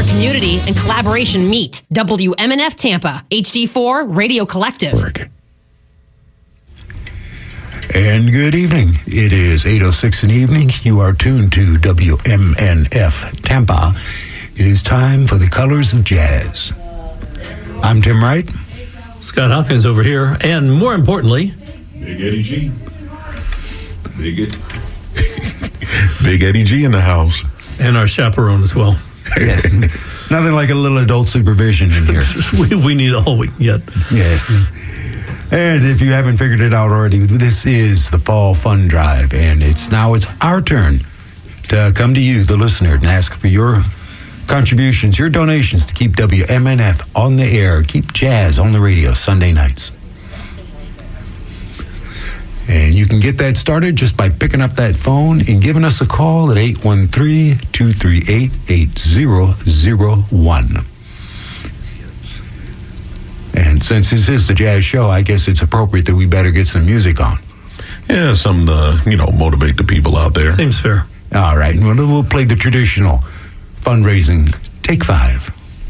where community and collaboration meet. WMNF Tampa, HD4 Radio Collective. And good evening. It is 8:06 in the evening. You are tuned to WMNF Tampa. It is time for the Colors of Jazz. I'm Tim Wright. Scott Hopkins over here. And more importantly, Big Eddie G. Big Eddie G in the house. And our chaperone as well. Yes. Nothing like a little adult supervision in here. we need all we can get. Yes. And if you haven't figured it out already, this is the Fall Fun Drive, and it's our turn to come to you, the listener, and ask for your contributions, your donations to keep WMNF on the air, keep jazz on the radio Sunday nights. And you can get that started just by picking up that phone and giving us a call at 813-238-8001. And since this is the jazz show, I guess it's appropriate that we better get some music on. Yeah, something to, motivate the people out there. Seems fair. All right, we'll play the traditional fundraising Take 5.